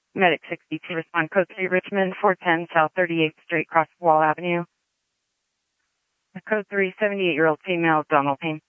Medic 62, respond code 3 Richmond, 410 South 38th Street, across Wall Avenue. Code 3, 78-year-old female, abdominal pain.